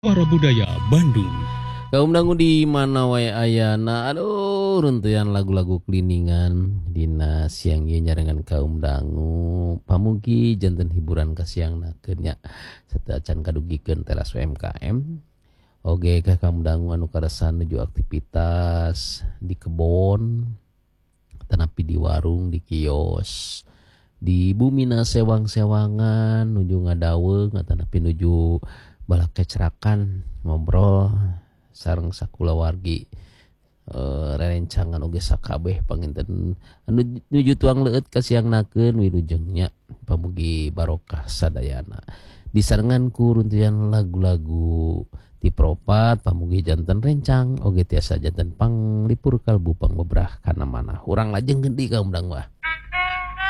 Para Budaya Bandung. Kaum dangu di mana wae ayana, aduh runtuyan lagu-lagu kliningan dina siang ieu nyarengan kaum dangu pamugi janten hiburan ka siangnakeun nya satea acan kadugikeun teras UMKM oge ka kaum dangu anu karasan nuju aktivitas di kebon tanapi di warung di kios di bumina sewang-sewangan nuju ngadaweung tanapi nuju balak kecerakan ngobrol sareng sakulawargi rerencangan oge sakabeh panginten anu nuju tuang leueut ka siangnakeun wilujeng nya pamugi barokah sadayana disarengan ku runtuyan lagu-lagu ti propat pamugi janten rencang oge tiasa janten panglipur kalbu pangbebrah kana manah urang lajeng geundi kaum dangwa.